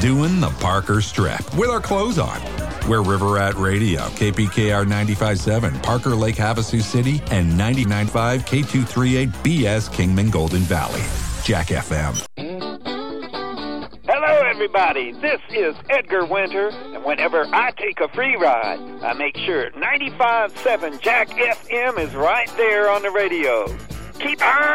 doing the Parker Strip with our clothes on. We're River Rat Radio, KPKR 95.7, Parker Lake Havasu City, and 99.5 K238 BS Kingman Golden Valley. Jack FM. Hello, everybody. This is Edgar Winter, and whenever I take a free ride, I make sure 95.7 Jack FM is right there on the radio. Keep on